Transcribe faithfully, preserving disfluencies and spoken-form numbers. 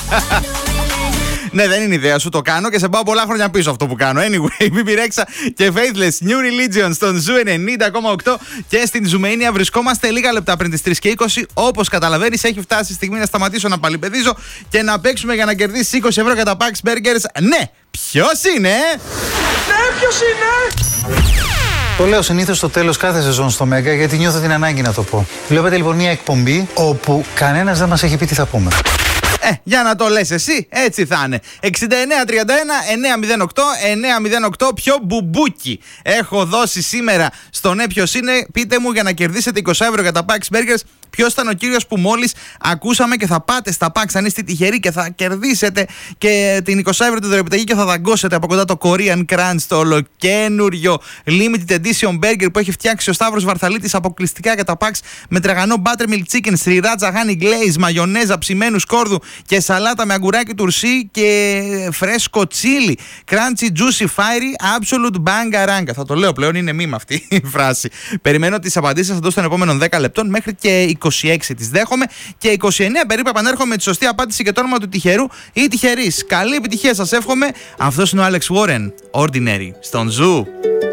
Ναι, δεν είναι ιδέα σου, το κάνω και σε πάω πολλά χρόνια πίσω αυτό που κάνω. Anyway, Μπι Μπι Ρέξα και Faithless New Religion στον Ζου ενενήντα κόμμα οκτώ και στην Ζουμania βρισκόμαστε λίγα λεπτά πριν τις τρεις και είκοσι. Όπως καταλαβαίνεις, έχει φτάσει η στιγμή να σταματήσω να παλιπαιδίζω και να παίξουμε για να κερδίσεις είκοσι ευρώ για τα Pax Burgers. Ναι, ποιος είναι? Ναι, ποιος είναι? Το λέω συνήθως στο τέλος κάθε σεζόν στο Μέγκα γιατί νιώθω την ανάγκη να το πω. Βλέπετε λοιπόν μια εκπομπή όπου κανένας δεν μας έχει πει τι θα πούμε. Ε, για να το λες εσύ, έτσι θα είναι. εξήντα εννέα τριάντα ένα εννιακόσια οκτώ εννιακόσια οκτώ. Ποιο μπουμπούκι έχω δώσει σήμερα στο ναι, ποιος είναι? Πείτε μου για να κερδίσετε είκοσι ευρώ για τα Pax Burgers. Ποιος ήταν ο κύριος που μόλις ακούσαμε και θα πάτε στα Pax αν είστε τυχεροί και θα κερδίσετε και την είκοσι ευρώ την δωρεπιταγή και θα δαγκώσετε από κοντά το Korean Crunch, το ολοκένουριο Limited Edition Burger που έχει φτιάξει ο Σταύρος Βαρθαλίτης αποκλειστικά για τα Pax με τραγανό buttermilk chicken, σριράτσα, honey glaze, μαγιονέζα, ψημένου σκόρδου και σαλάτα με αγκουράκι τουρσί και φρέσκο τσίλι. Crunchy, juicy, fiery, absolute bangaranga. Θα το λέω πλέον, είναι μήμα αυτή η φράση. Περιμένω τις απαντήσεις εδώ των επόμενων δέκα λεπτών μέχρι και είκοσι έξι τις δέχομαι και είκοσι εννέα περίπου επανέρχομαι με τη σωστή απάντηση και το όνομα του τυχερού ή τυχερής. Καλή επιτυχία σας εύχομαι. Αυτός είναι ο Alex Warren, Ordinary, στον Ζου.